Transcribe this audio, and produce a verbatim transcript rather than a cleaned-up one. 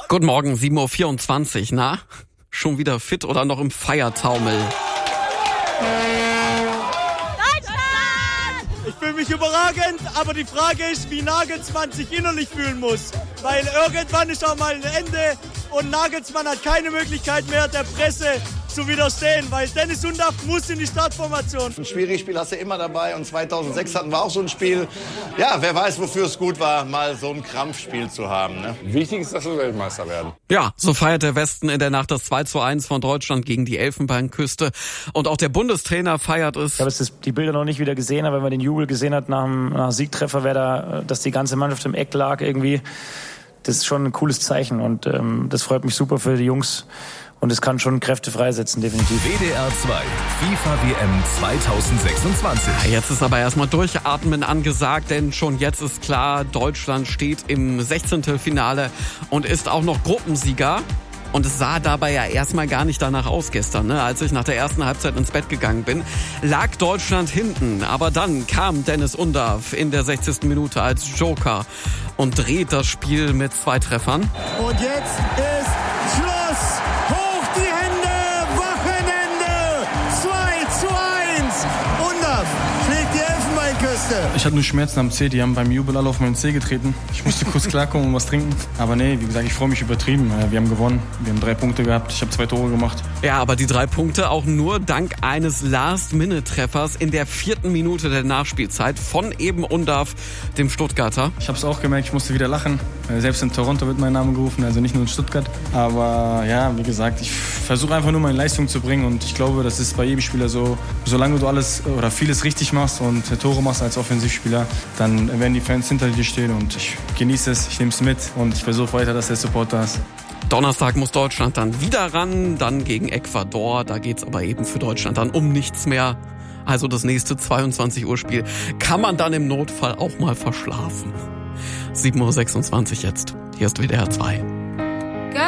Guten Morgen, sieben Uhr vierundzwanzig. Na, schon wieder fit oder noch im Feiertaumel? Ich fühle mich überragend, aber die Frage ist, wie Nagelsmann sich innerlich fühlen muss. Weil irgendwann ist auch mal ein Ende und Nagelsmann hat keine Möglichkeit mehr, der Presse zu widerstehen, weil Dennis Undaff muss in die Startformation. Ein schwieriges Spiel hast du immer dabei und zweitausendsechs hatten wir auch so ein Spiel. Ja, wer weiß, wofür es gut war, mal so ein Krampfspiel zu haben. Ne? Wichtig ist, dass wir Weltmeister werden. Ja, so feiert der Westen in der Nacht das zwei zu eins von Deutschland gegen die Elfenbeinküste. Und auch der Bundestrainer feiert es. Ich habe jetzt die Bilder noch nicht wieder gesehen, aber wenn man den Jubel gesehen hat nach dem, nach dem Siegtreffer, wer da, dass die ganze Mannschaft im Eck lag irgendwie, das ist schon ein cooles Zeichen und ähm, das freut mich super für die Jungs. Und es kann schon Kräfte freisetzen, definitiv. W D R zwei, FIFA W M zweitausendsechsundzwanzig. Ja, jetzt ist aber erstmal Durchatmen angesagt, denn schon jetzt ist klar, Deutschland steht im Sechzehntelfinale und ist auch noch Gruppensieger. Und es sah dabei ja erstmal gar nicht danach aus gestern, ne? Als ich nach der ersten Halbzeit ins Bett gegangen bin, lag Deutschland hinten. Aber dann kam Dennis Undaff in der sechzigsten Minute als Joker und dreht das Spiel mit zwei Treffern. Und jetzt ist Schluss! Hoch die Hände! Wochenende! zwei zu eins! Undaff schlägt die Elfenbeinküste! Ich hatte nur Schmerzen am Zeh, die haben beim Jubel alle auf meinen Zeh getreten. Ich musste kurz klarkommen und was trinken. Aber nee, wie gesagt, ich freue mich übertrieben. Wir haben gewonnen, wir haben drei Punkte gehabt, ich habe zwei Tore gemacht. Ja, aber die drei Punkte auch nur dank eines Last-Minute-Treffers in der vierten Minute der Nachspielzeit von eben Undaff, dem Stuttgarter. Ich habe es auch gemerkt, ich musste wieder lachen. Selbst in Toronto wird mein Name gerufen, also nicht nur in Stuttgart. Aber ja, wie gesagt, ich versuche einfach nur meine Leistung zu bringen und ich glaube, das ist bei jedem Spieler so, solange du alles oder vieles richtig machst und Tore machst als Offensivspieler, dann werden die Fans hinter dir stehen und ich genieße es, ich nehme es mit und ich versuche weiter, dass der Support da ist. Donnerstag muss Deutschland dann wieder ran, dann gegen Ecuador. Da geht's aber eben für Deutschland dann um nichts mehr. Also das nächste zweiundzwanzig Uhr Spiel kann man dann im Notfall auch mal verschlafen. sieben Uhr sechsundzwanzig jetzt. Hier ist W D R zwei.